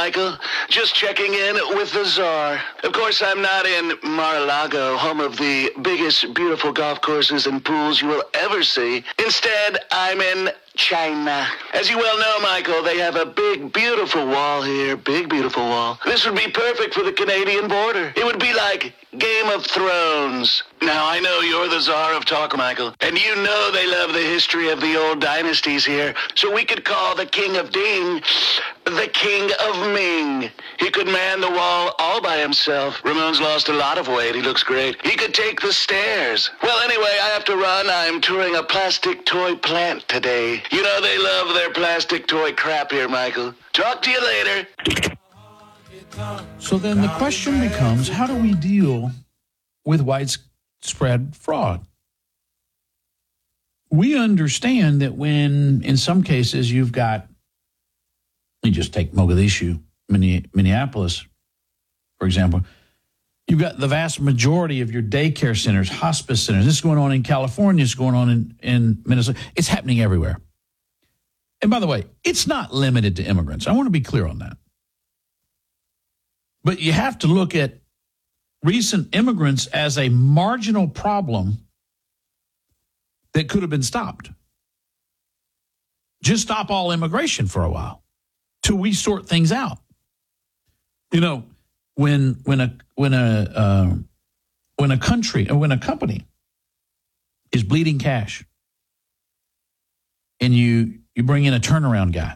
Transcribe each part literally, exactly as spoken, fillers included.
Michael. Just checking in with the czar. Of course, I'm not in Mar-a-Lago, home of the biggest, beautiful golf courses and pools you will ever see. Instead, I'm in China. As you well know, Michael, they have a big, beautiful wall here. Big, beautiful wall. This would be perfect for the Canadian border. It would be like Game of Thrones. Now, I know you're the czar of talk, Michael, and you know they love the history of the old dynasties here, so we could call the King of Ding the King of Ming. He could man the wall all by himself. Ramon's lost a lot of weight. He looks great. He could take the stairs. Well, anyway, I have to run. I'm touring a plastic toy plant today. You know they love their plastic toy crap here, Michael. Talk to you later. So then the question becomes, how do we deal with widespread fraud? We understand that when, in some cases, you've got, you just take Mogadishu, Minneapolis, for example, you've got the vast majority of your daycare centers, hospice centers. This is going on in California. It's going on in, in Minnesota. It's happening everywhere. And by the way, it's not limited to immigrants. I want to be clear on that. But you have to look at recent immigrants as a marginal problem that could have been stopped. Just stop all immigration for a while till we sort things out. You know, when when a when a uh, when a country or when a company is bleeding cash, and you you bring in a turnaround guy,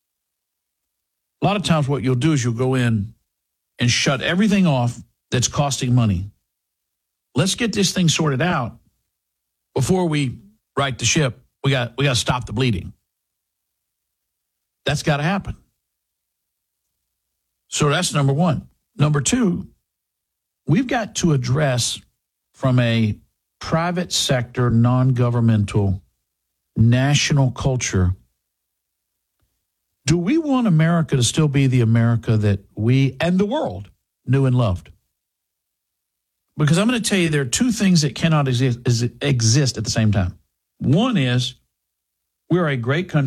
a lot of times what you'll do is you'll go in and shut everything off that's costing money. Let's get this thing sorted out before we right the ship. We got we got to stop the bleeding. That's got to happen. So that's number one. Number two, we've got to address from a private sector, non-governmental, national culture, do we want America to still be the America that we and the world knew and loved? Because I'm going to tell you there are two things that cannot exist, exist at the same time. One is we're a great country.